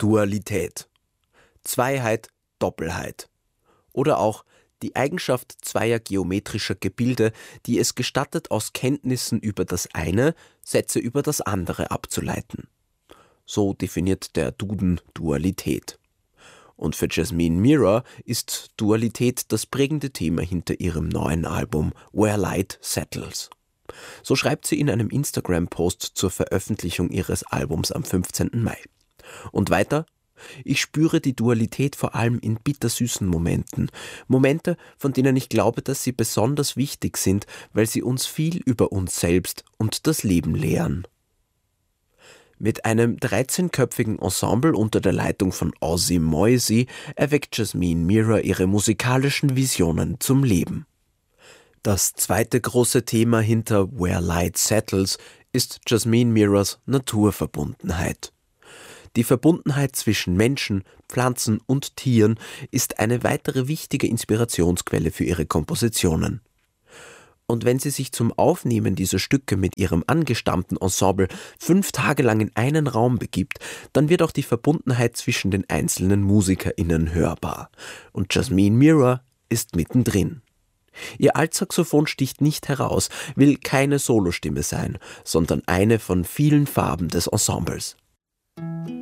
Dualität, Zweiheit, Doppelheit oder auch die Eigenschaft zweier geometrischer Gebilde, die es gestattet, aus Kenntnissen über das eine Sätze über das andere abzuleiten. So definiert der Duden Dualität. Und für Jasmine Mirror ist Dualität das prägende Thema hinter ihrem neuen Album Where Light Settles. So schreibt sie in einem Instagram-Post zur Veröffentlichung ihres Albums am 15. Mai. Und weiter: Ich spüre die Dualität vor allem in bittersüßen Momenten. Momente, von denen ich glaube, dass sie besonders wichtig sind, weil sie uns viel über uns selbst und das Leben lehren. Mit einem 13-köpfigen Ensemble unter der Leitung von Ozzy Moisey erweckt Jasmine Mirror ihre musikalischen Visionen zum Leben. Das zweite große Thema hinter Where Light Settles ist Jasmine Mirrors Naturverbundenheit. Die Verbundenheit zwischen Menschen, Pflanzen und Tieren ist eine weitere wichtige Inspirationsquelle für ihre Kompositionen. Und wenn sie sich zum Aufnehmen dieser Stücke mit ihrem angestammten Ensemble 5 Tage lang in einen Raum begibt, dann wird auch die Verbundenheit zwischen den einzelnen MusikerInnen hörbar. Und Jasmine Mirror ist mittendrin. Ihr Altsaxophon sticht nicht heraus, will keine Solostimme sein, sondern eine von vielen Farben des Ensembles.